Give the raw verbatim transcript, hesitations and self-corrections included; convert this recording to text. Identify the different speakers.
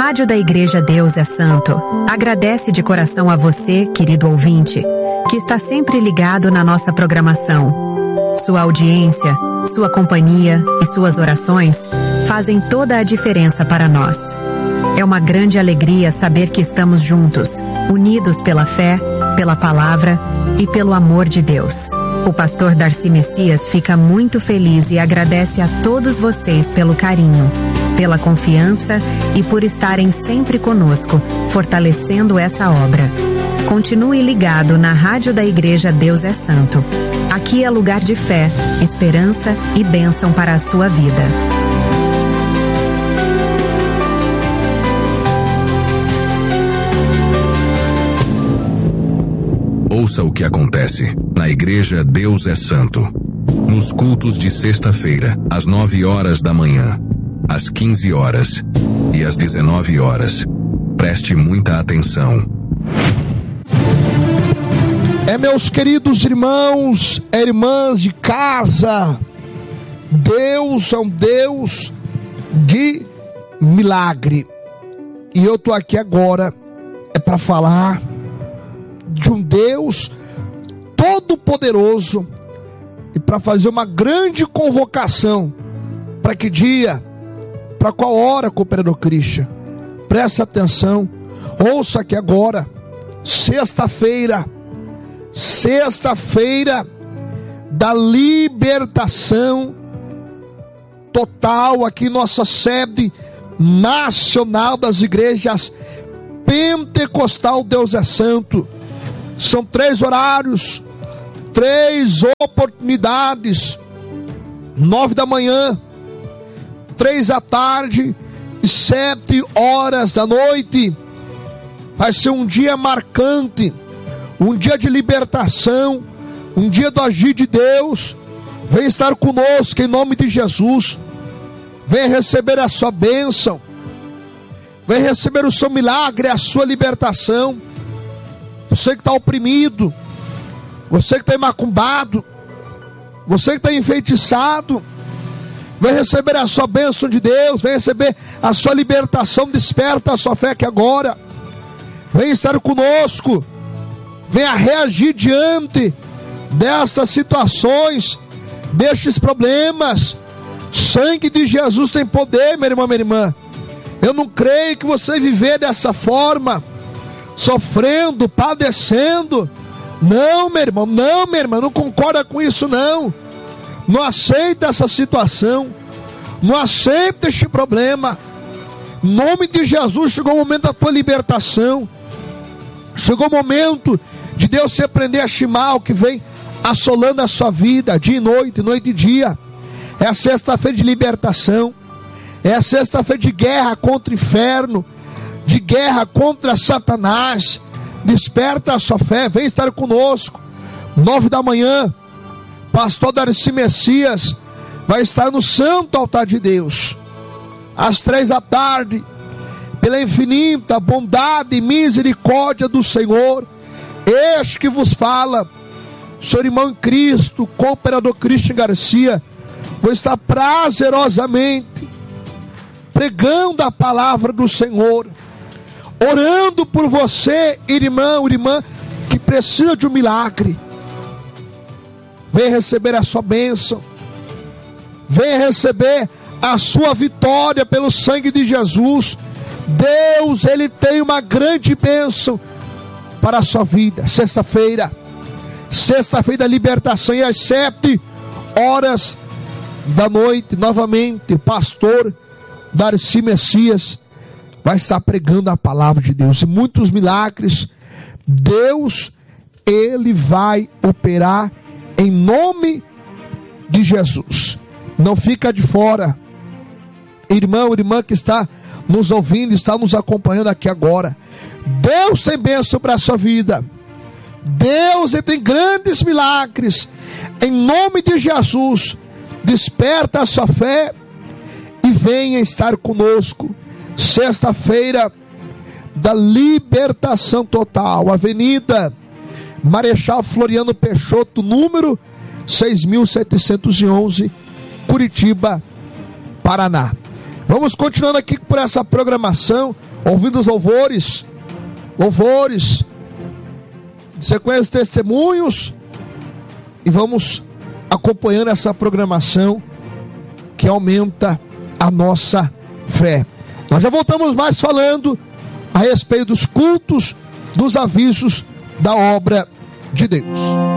Speaker 1: Rádio da Igreja Deus é Santo agradece de coração a você, querido ouvinte, que está sempre ligado na nossa programação. Sua audiência, sua companhia e suas orações fazem toda a diferença para nós. É uma grande alegria saber que estamos juntos, unidos pela fé, pela palavra e pelo amor de Deus. O pastor Darcy Messias fica muito feliz e agradece a todos vocês pelo carinho, pela confiança e por estarem sempre conosco, fortalecendo essa obra. Continue ligado na Rádio da Igreja Deus é Santo. Aqui é lugar de fé, esperança e bênção para a sua vida.
Speaker 2: Ouça o que acontece na Igreja Deus é Santo. Nos cultos de sexta-feira, às nove horas da manhã, às quinze horas e às dezenove horas. Preste muita atenção.
Speaker 3: É, meus queridos irmãos e irmãs de casa, Deus é um Deus de milagre. E eu tô aqui agora é para falar de um Deus todo-poderoso e para fazer uma grande convocação. Para que dia? Para qual hora, cooperador Christian? Presta atenção, ouça aqui agora. Sexta-feira, sexta-feira da libertação total, aqui nossa sede nacional das igrejas Pentecostal Deus é Santo. São três horários, três oportunidades: nove da manhã, três da tarde e sete horas da noite. Vai ser um dia marcante, um dia de libertação, um dia do agir de Deus. Vem estar conosco em nome de Jesus. Vem receber a sua bênção, vem receber o seu milagre, a sua libertação. Você que está oprimido, você que está macumbado, você que está enfeitiçado, vem receber a sua bênção de Deus, vem receber a sua libertação. Desperta a sua fé aqui agora. Vem estar conosco, venha reagir diante destas situações, destes problemas. Sangue de Jesus tem poder, meu irmão, minha irmã. Eu não creio que você viver dessa forma, sofrendo, padecendo. Não, meu irmão, não, minha irmã, não concorda com isso, não. Não aceita essa situação, não aceita este problema. Em nome de Jesus, chegou o momento da tua libertação. Chegou o momento de Deus se repreender este mal que vem assolando a sua vida, dia e noite, noite e dia. É a sexta-feira de libertação, é a sexta-feira de guerra contra o inferno, de guerra contra Satanás. Desperta a sua fé, vem estar conosco. Nove da manhã, pastor Darcy Messias vai estar no santo altar de Deus. Às três da tarde, pela infinita bondade e misericórdia do Senhor, este que vos fala, seu irmão em Cristo, cooperador Christian Garcia, vou estar prazerosamente pregando a palavra do Senhor, orando por você, irmão, irmã, que precisa de um milagre. Vem receber a sua bênção, vem receber a sua vitória pelo sangue de Jesus. Deus, Ele tem uma grande bênção para a sua vida. Sexta-feira, sexta-feira da libertação, e às sete horas da noite, novamente, o pastor Darcy Messias vai estar pregando a palavra de Deus, e muitos milagres Deus, Ele vai operar em nome de Jesus. Não fica de fora, irmão, irmã que está nos ouvindo, está nos acompanhando aqui agora. Deus tem bênção para a sua vida. Deus, Ele tem grandes milagres. Em nome de Jesus, desperta a sua fé e venha estar conosco. Sexta-feira da libertação total, Avenida Marechal Floriano Peixoto, número seis mil setecentos e onze, Curitiba, Paraná. Vamos continuando aqui por essa programação. ouvindo os louvores, louvores, sequência de testemunhos, e vamos acompanhando essa programação que aumenta a nossa fé. Nós já voltamos mais falando a respeito dos cultos, dos avisos da obra de Deus.